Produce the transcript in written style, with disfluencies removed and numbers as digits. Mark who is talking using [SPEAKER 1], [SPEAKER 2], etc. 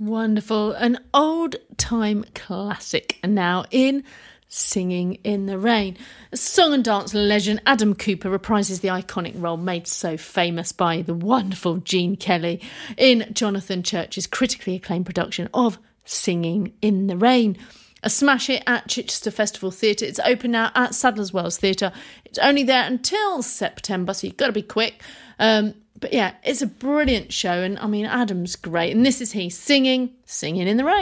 [SPEAKER 1] Wonderful. An old-time classic now in Singing in the Rain. Song and dance legend Adam Cooper reprises the iconic role made so famous by the wonderful Gene Kelly in Jonathan Church's critically acclaimed production of Singing in the Rain. A smash hit at Chichester Festival Theatre. It's open now at Sadler's Wells Theatre. It's only there until September, so you've got to be quick. But yeah, it's a brilliant show, and I mean, Adam's great. And this is he singing in the rain.